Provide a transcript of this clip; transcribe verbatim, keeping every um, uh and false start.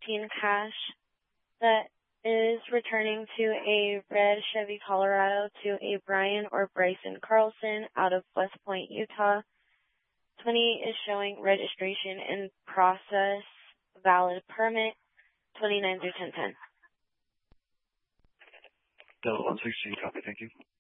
fifteen cash that is returning to a red Chevy Colorado to a Brian or Bryson Carlson out of West Point, Utah. twenty is showing registration in process, valid permit, twenty-nine through ten ten. Delta one sixteen, copy, thank you.